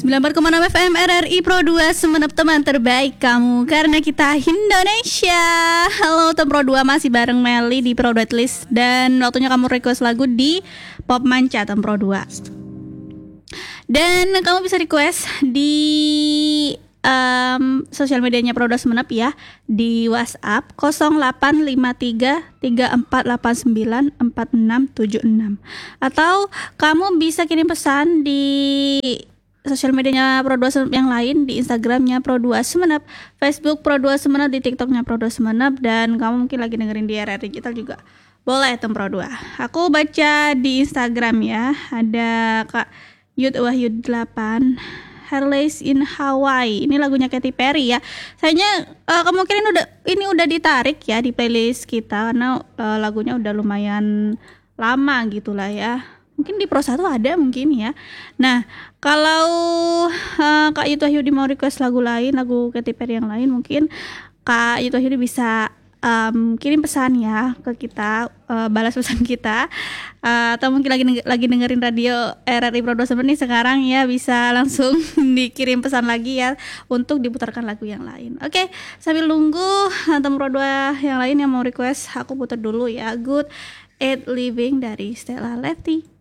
94,6 FM RRI Pro 2 Semenep, teman terbaik kamu karena kita Indonesia. Halo teman Pro 2, masih bareng Meli di Pro 2 List. Dan waktunya kamu request lagu di Pop Manca teman Pro 2. Dan kamu bisa request di sosial medianya Pro 2 Semenep ya, di WhatsApp 0853 3489 4676. Atau kamu bisa kirim pesan di sosial medianya Pro 2 Semenep yang lain, di Instagramnya Pro 2 Semenep, Facebook Pro 2 Semenep, di TikToknya Pro 2 Semenep. Dan kamu mungkin lagi dengerin di RRI Digital juga boleh tem Pro 2. Aku baca di Instagram ya, ada Kak Yud Wahyud 8, Harleys in Hawaii. Ini lagunya Katy Perry ya. Sayangnya kemungkinan ini udah ditarik ya di playlist kita karena lagunya udah lumayan lama gitulah ya. Mungkin di Pro 1 ada mungkin ya. Nah, kalau Kak Yutu Wahyudi mau request lagu lain, lagu Katy Perry yang lain, mungkin Kak Yutu Wahyudi bisa kirim pesan ya ke kita, balas pesan kita, atau mungkin lagi dengerin radio RRI Pro 2 Semenep nih sekarang ya, bisa langsung dikirim pesan lagi ya untuk diputarkan lagu yang lain. Oke, sambil nunggu teman Pro 2 yang lain yang mau request, aku putar dulu ya Good at Living dari Stella Lefty.